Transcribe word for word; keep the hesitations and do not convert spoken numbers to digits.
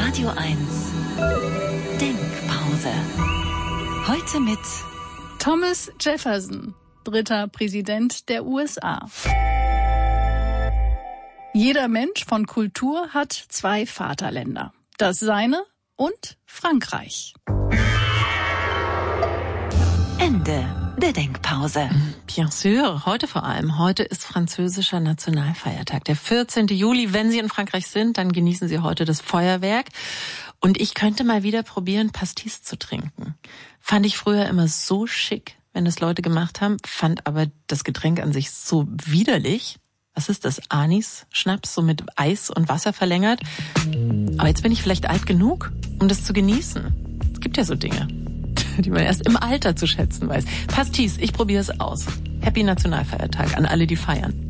Radio eins Denkpause. Heute mit Thomas Jefferson, dritter Präsident der U S A. Jeder Mensch von Kultur hat zwei Vaterländer. Das seine und Frankreich. Ende der Denkpause. Bien sûr, heute vor allem. Heute ist französischer Nationalfeiertag, der vierzehnten Juli. Wenn Sie in Frankreich sind, dann genießen Sie heute das Feuerwerk. Und ich könnte mal wieder probieren, Pastis zu trinken. Fand ich früher immer so schick, wenn das Leute gemacht haben, fand aber das Getränk an sich so widerlich. Was ist das? Anis-Schnaps, so mit Eis und Wasser verlängert. Aber jetzt bin ich vielleicht alt genug, um das zu genießen. Es gibt ja so Dinge, die man erst im Alter zu schätzen weiß. Pastis, ich probiere es aus. Happy Nationalfeiertag an alle, die feiern.